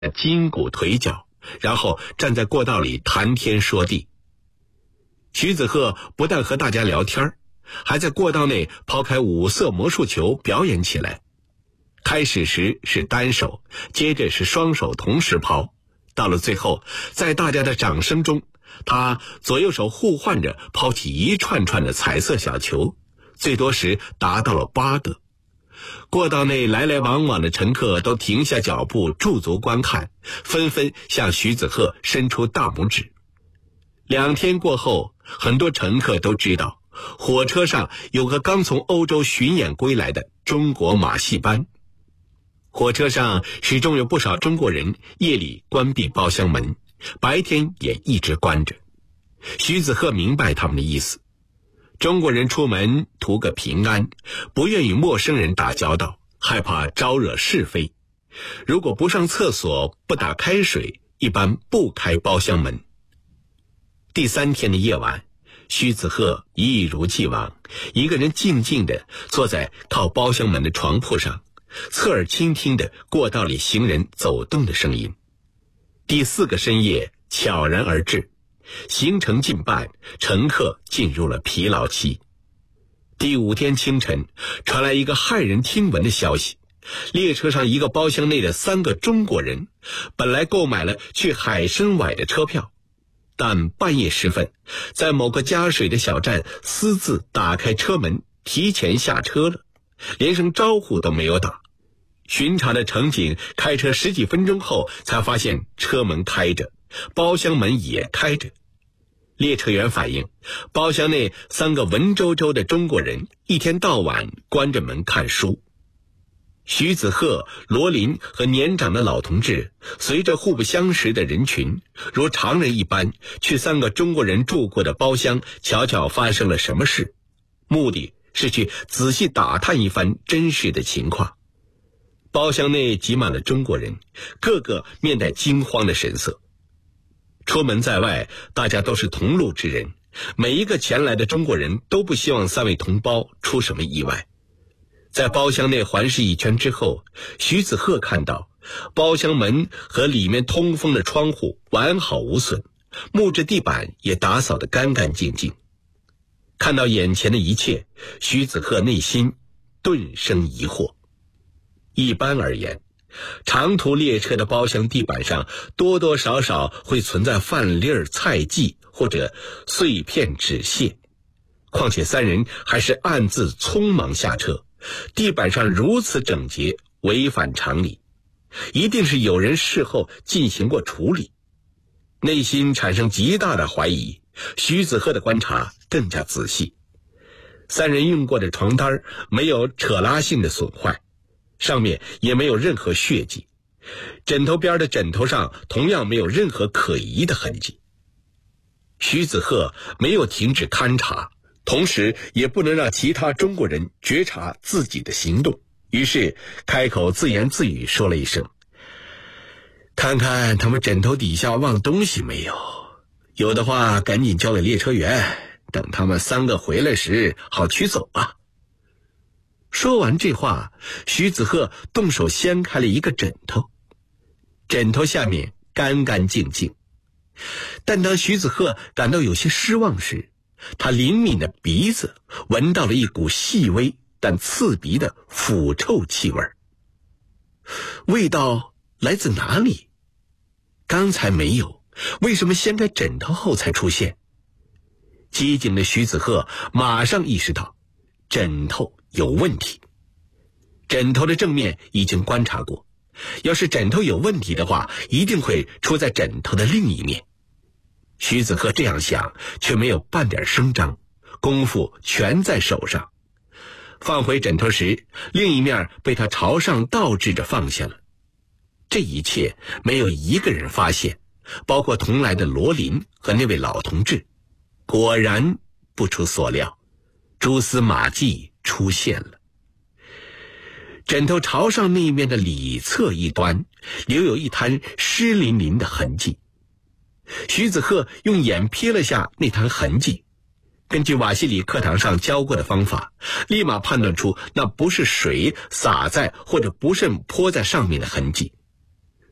筋骨腿脚，然后站在过道里谈天说地。徐子鹤不但和大家聊天，还在过道内抛开五色魔术球表演起来。开始时是单手，接着是双手同时抛，到了最后，在大家的掌声中，他左右手互换着抛起一串串的彩色小球，最多时达到了8个。过道内来来往往的乘客都停下脚步驻足观看，纷纷向徐子鹤伸出大拇指。2天过后，很多乘客都知道火车上有个刚从欧洲巡演归来的中国马戏班。火车上始终有不少中国人夜里关闭包厢门，白天也一直关着。徐子鹤明白他们的意思，中国人出门图个平安，不愿与陌生人打交道，害怕招惹是非。如果不上厕所，不打开水，一般不开包厢门。第3天的夜晚，徐子鹤一如既往，一个人静静地坐在靠包厢门的床铺上，侧耳倾听着过道里行人走动的声音。第4个深夜悄然而至，行程近半，乘客进入了疲劳期。第5天清晨，传来一个骇人听闻的消息，列车上一个包厢内的3个中国人，本来购买了去海参崴的车票，但半夜时分，在某个加水的小站私自打开车门，提前下车了，连声招呼都没有打。巡查的乘警开车10几分钟后，才发现车门开着，包厢门也开着。列车员反映，包厢内3个文绉绉的中国人一天到晚关着门看书。徐子鹤、罗林和年长的老同志随着互不相识的人群，如常人一般去3个中国人住过的包厢瞧瞧发生了什么事，目的是去仔细打探一番真实的情况。包厢内挤满了中国人，个个面带惊慌的神色。出门在外，大家都是同路之人，每一个前来的中国人都不希望3位同胞出什么意外。在包厢内环视一圈之后，徐子鹤看到包厢门和里面通风的窗户完好无损，木质地板也打扫得干干净净。看到眼前的一切，徐子鹤内心顿生疑惑。一般而言，长途列车的包厢地板上多多少少会存在饭粒儿、菜迹或者碎片纸屑，况且3人还是暗自匆忙下车，地板上如此整洁，违反常理，一定是有人事后进行过处理。内心产生极大的怀疑，徐子鹤的观察更加仔细。3人用过的床单没有扯拉性的损坏，上面也没有任何血迹，枕头边的枕头上同样没有任何可疑的痕迹。徐子鹤没有停止勘察，同时也不能让其他中国人觉察自己的行动，于是开口自言自语说了一声：看看他们枕头底下忘东西没有，有的话赶紧交给列车员，等他们3个回来时好取走啊。说完这话，徐子鹤动手掀开了一个枕头，枕头下面干干净净。但当徐子鹤感到有些失望时，他灵敏的鼻子闻到了一股细微但刺鼻的腐臭气味。味道来自哪里？刚才没有，为什么掀开枕头后才出现？机警的徐子鹤马上意识到枕头有问题。枕头的正面已经观察过，要是枕头有问题的话，一定会出在枕头的另一面。徐子鹤这样想，却没有半点声张，功夫全在手上。放回枕头时，另一面被他朝上倒置着放下了。这一切没有一个人发现，包括同来的罗林和那位老同志。果然不出所料，蛛丝马迹出现了。枕头朝上那一面的里侧一端留有一滩湿淋淋的痕迹。徐子鹤用眼瞥了下那滩痕迹，根据瓦西里课堂上教过的方法，立马判断出那不是水洒在或者不慎泼在上面的痕迹。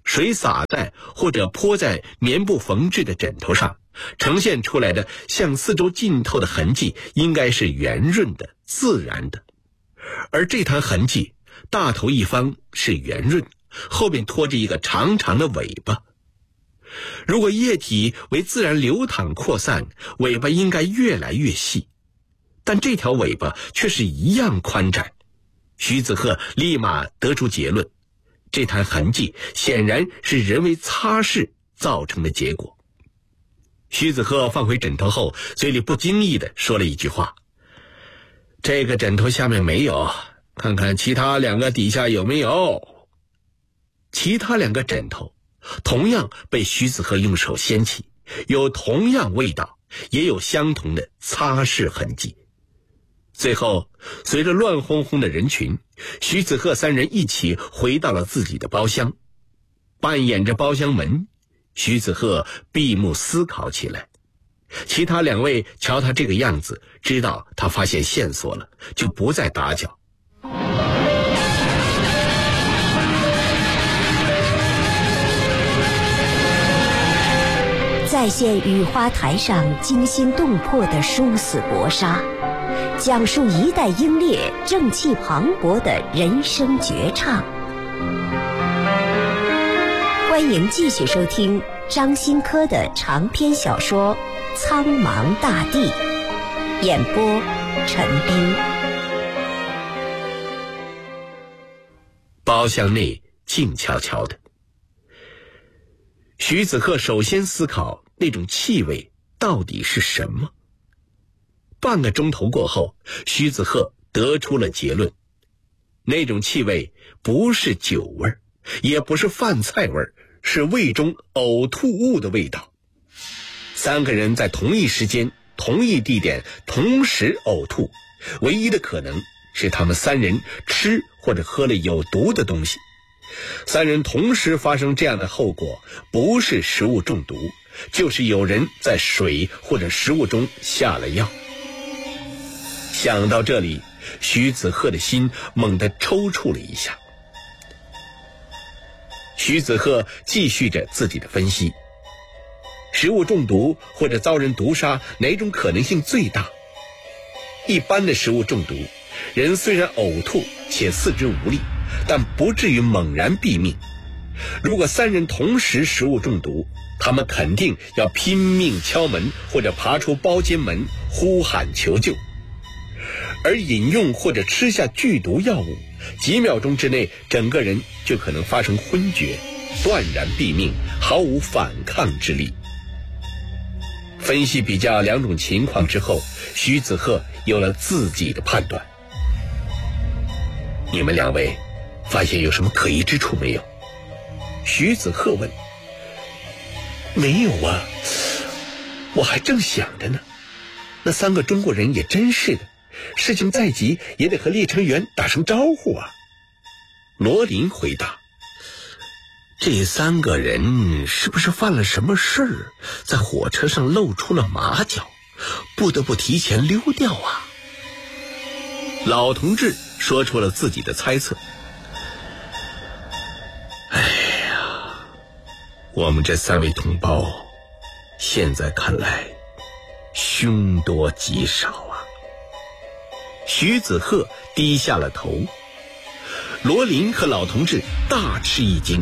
水洒在或者泼在棉布缝制的枕头上，呈现出来的向四周浸透的痕迹应该是圆润的、自然的。而这滩痕迹大头一方是圆润，后面拖着一个长长的尾巴。如果液体为自然流淌扩散，尾巴应该越来越细，但这条尾巴却是一样宽窄。徐子鹤立马得出结论，这滩痕迹显然是人为擦拭造成的结果。徐子鹤放回枕头后，嘴里不经意地说了一句话：这个枕头下面没有，看看其他2个底下有没有。其他2个枕头同样被徐子鹤用手掀起，有同样味道，也有相同的擦拭痕迹。最后，随着乱哄哄的人群，徐子鹤3人一起回到了自己的包厢。扮演着包厢门，徐子鹤闭目思考起来。其他2位瞧他这个样子，知道他发现线索了，就不再打搅。 再现雨花台上惊心动魄的殊死搏杀，讲述一代英烈正气磅礴的人生绝唱。欢迎继续收听张新科的长篇小说《苍茫大地》，演播陈斌。 包厢内静悄悄的，徐子鹤首先思考那种气味到底是什么。半个钟头过后，徐子鹤得出了结论，那种气味不是酒味，也不是饭菜味，是胃中呕吐物的味道。3个人在同一时间、同一地点同时呕吐，唯一的可能是他们3人吃或者喝了有毒的东西。3人同时发生这样的后果，不是食物中毒，就是有人在水或者食物中下了药。想到这里，徐子鹤的心猛地抽搐了一下。徐子鹤继续着自己的分析，食物中毒或者遭人毒杀，哪种可能性最大？一般的食物中毒，人虽然呕吐且四肢无力，但不至于猛然毙命。如果3人同时食物中毒，他们肯定要拼命敲门或者爬出包间门呼喊求救。而饮用或者吃下剧毒药物，几秒钟之内整个人就可能发生昏厥，断然毙命，毫无反抗之力。分析比较2种情况之后，徐子鹤有了自己的判断。你们2位发现有什么可疑之处没有？徐子鹤问。没有啊，我还正想着呢。那3个中国人也真是的，事情再急也得和列成员打声招呼啊。罗林回答。这3个人是不是犯了什么事儿，在火车上露出了马脚，不得不提前溜掉啊？老同志说出了自己的猜测。哎呀，我们这3位同胞现在看来凶多吉少啊。徐子鹤低下了头。罗林和老同志大吃一惊。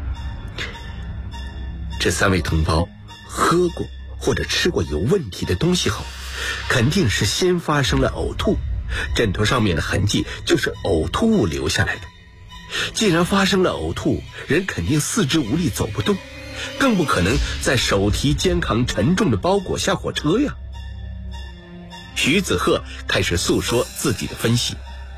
这3位同胞喝过或者吃过有问题的东西后，肯定是先发生了呕吐，枕头上面的痕迹就是呕吐物留下来的。既然发生了呕吐，人肯定四肢无力走不动，更不可能在手提肩扛沉重的包裹下火车呀。徐子鹤开始诉说自己的分析。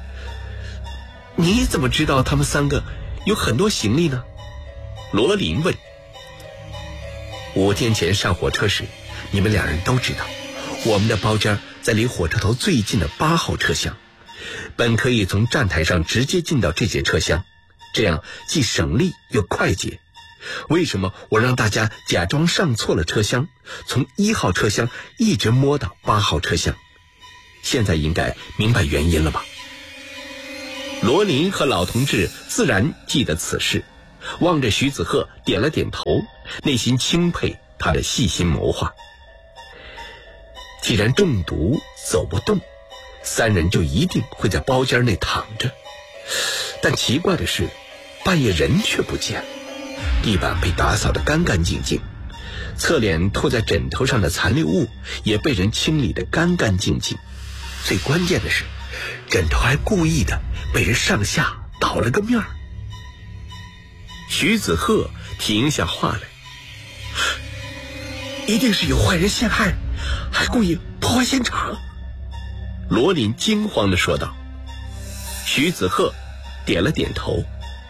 你怎么知道他们3个有很多行李呢？罗林问。5天前上火车时，你们2人都知道，我们的包间在离火车头最近的8号车厢，本可以从站台上直接进到这节车厢，这样既省力又快捷。为什么我让大家假装上错了车厢，从1号车厢一直摸到8号车厢？现在应该明白原因了吧？罗林和老同志自然记得此事， 望着徐子鹤点了点头，内心钦佩他的细心谋划。既然中毒走不动，三人就一定会在包间内躺着。但奇怪的是，半夜人却不见了，地板被打扫得干干净净，侧脸吐在枕头上的残留物也被人清理得干干净净。最关键的是，枕头还故意的被人上下倒了个面儿。徐子鹤停下话来，一定是有坏人陷害，还故意破坏现场。罗琳惊慌地说道。徐子鹤点了点头。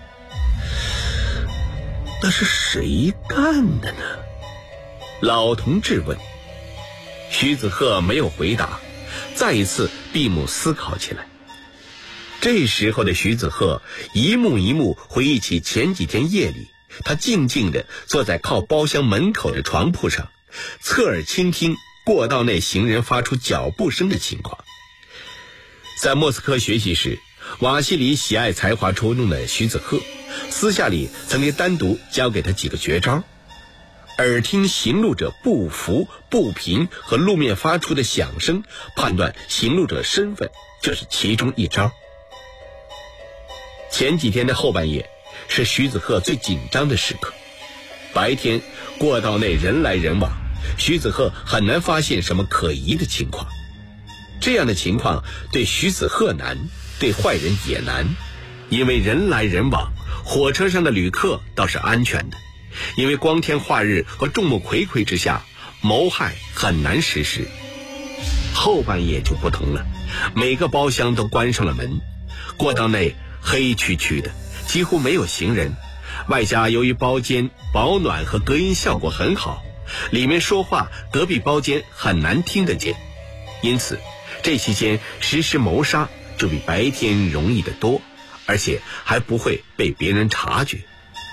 那是谁干的呢？老同志问。徐子鹤没有回答，再一次闭目思考起来。这时候的徐子鹤一幕一幕回忆起前几天夜里，他静静地坐在靠包厢门口的床铺上，侧耳倾听过道内行人发出脚步声的情况。在莫斯科学习时，瓦西里喜爱才华出众的徐子鹤，私下里曾经单独教给他几个绝招。耳听行路者步幅、步频和路面发出的响声，判断行路者身份，就是其中一招。前几天的后半夜是徐子鹤最紧张的时刻。白天过道内人来人往，徐子鹤很难发现什么可疑的情况。这样的情况对徐子鹤难，对坏人也难。因为人来人往，火车上的旅客倒是安全的，因为光天化日和众目睽睽之下，谋害很难实施。后半夜就不同了，每个包厢都关上了门，过道内黑黢黢的，几乎没有行人，外加由于包间保暖和隔音效果很好，里面说话隔壁包间很难听得见，因此这期间实施谋杀就比白天容易得多，而且还不会被别人察觉。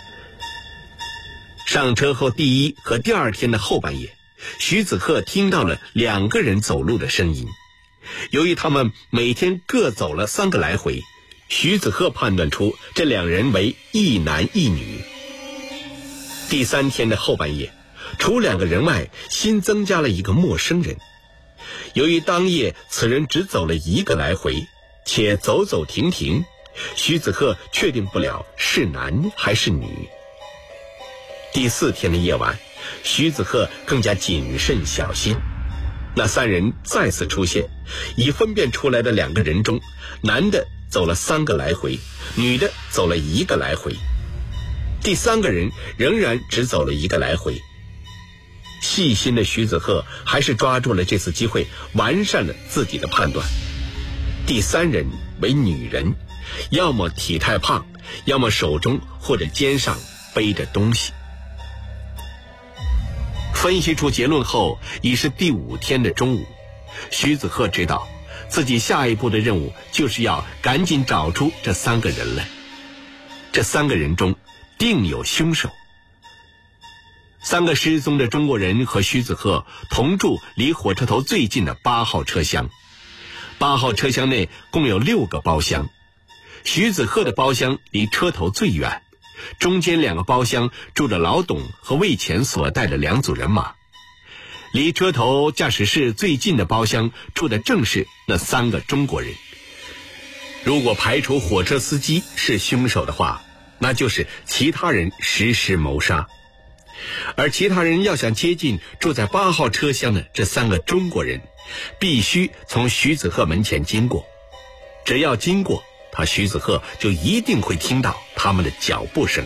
上车后第一和第二天的后半夜，徐子鹤听到了2个人走路的声音。由于他们每天各走了3个来回，徐子鹤判断出这2人为一男一女。第3天的后半夜，除2个人外，新增加了一个陌生人。由于当夜此人只走了1个来回，且走走停停，徐子鹤确定不了是男还是女。第4天的夜晚，徐子鹤更加谨慎小心。那3人再次出现，已分辨出来的2个人中，男的走了3个来回，女的走了1个来回。第3个人仍然只走了1个来回。细心的徐子鹤还是抓住了这次机会，完善了自己的判断。第3人为女人，要么体态胖，要么手中或者肩上背着东西。分析出结论后，已是第5天的中午。徐子鹤知道自己下一步的任务就是要赶紧找出这3个人来。这3个人中定有凶手。3个失踪的中国人和徐子鹤同住离火车头最近的8号车厢。8号车厢内共有6个包厢，徐子鹤的包厢离车头最远，中间2个包厢住着老董和魏乾所带的2组人马。离车头驾驶室最近的包厢住的正是那3个中国人。如果排除火车司机是凶手的话，那就是其他人实施谋杀。而其他人要想接近住在8号车厢的这3个中国人，必须从徐子鹤门前经过。只要经过，他徐子鹤就一定会听到他们的脚步声。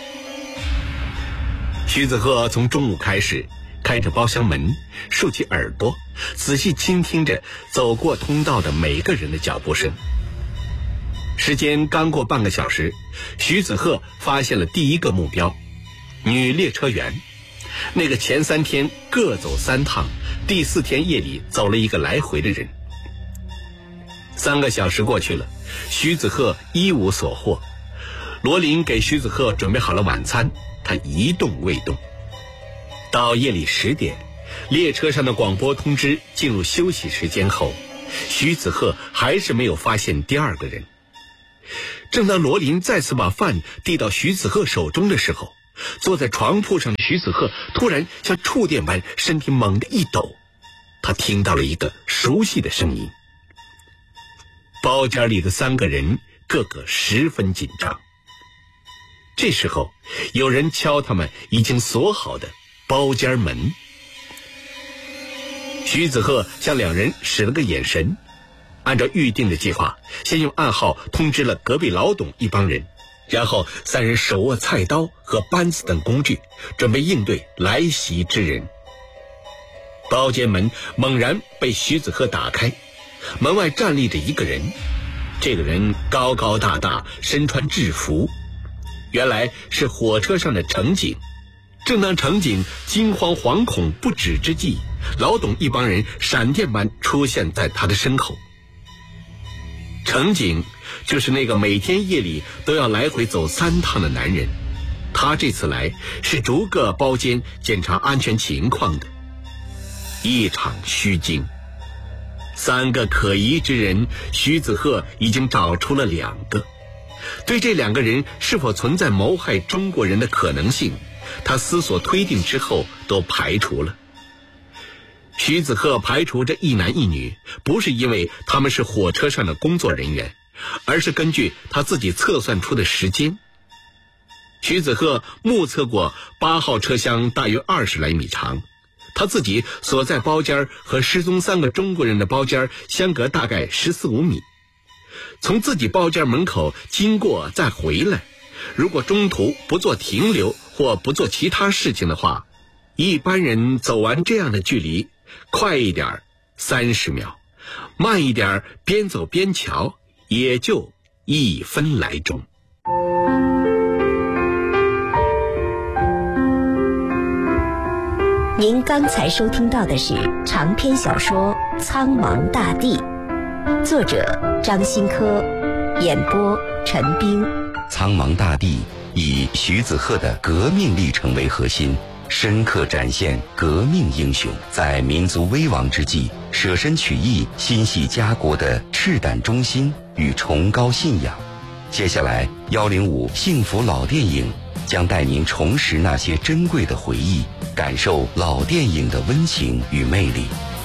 徐子鹤从中午开始开着包厢门，竖起耳朵，仔细倾听着走过通道的每个人的脚步声。时间刚过半个小时，徐子鹤发现了第1个目标，女列车员，那个前3天各走3趟，第4天夜里走了1个来回的人。3个小时过去了，徐子鹤一无所获。罗琳给徐子鹤准备好了晚餐，他一动未动。到夜里10点，列车上的广播通知进入休息时间后，徐子鹤还是没有发现第2个人。 正当罗琳再次把饭递到徐子鹤手中的时候，坐在床铺上的徐子鹤突然像触电般身体猛地一抖，他听到了一个熟悉的声音。包间里的3个人个个十分紧张。这时候有人敲他们已经锁好的包间门。徐子鹤向2人使了个眼神，按照预定的计划，先用暗号通知了隔壁老董一帮人，然后3人手握菜刀和扳子等工具，准备应对来袭之人。包间门猛然被徐子鹤打开，门外站立着一个人，这个人高高大大，身穿制服，原来是火车上的乘警。正当乘警惊慌惶恐不止之际，老董一帮人闪电般出现在他的身后。乘警就是那个每天夜里都要来回走3趟的男人，他这次来是逐个包间检查安全情况的。一场虚惊，3个可疑之人，徐子鹤已经找出了2个。对这2个人是否存在谋害中国人的可能性，他思索推定之后都排除了。徐子鹤排除这1男1女，不是因为他们是火车上的工作人员，而是根据他自己测算出的时间。徐子鹤目测过8号车厢大约20来米长，他自己所在包间和失踪3个中国人的包间相隔大概14-15米。从自己包间门口经过再回来，如果中途不做停留或不做其他事情的话，一般人走完这样的距离，快一点30秒，慢一点边走边瞧，也就1分来钟。 您刚才收听到的是长篇小说《苍茫大地》，作者张新科，演播陈冰。 苍茫大地以徐子鹤的革命历程为核心，深刻展现革命英雄在民族危亡之际舍身取义、心系家国的赤胆忠心与崇高信仰。接下来105幸福老电影将带您重拾那些珍贵的回忆，感受老电影的温情与魅力。